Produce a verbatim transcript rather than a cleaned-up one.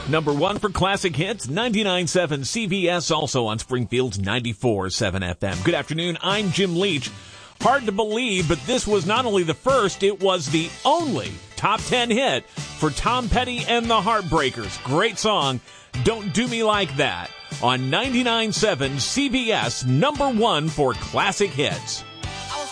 Number one for classic hits, ninety-nine point seven C B S, also on Springfield's ninety-four point seven F M. Good afternoon, I'm Jim Leach. Hard to believe, but this was not only the first, it was the only top ten hit for Tom Petty and the Heartbreakers. Great song, Don't Do Me Like That, on ninety-nine point seven C B S, number one for classic hits.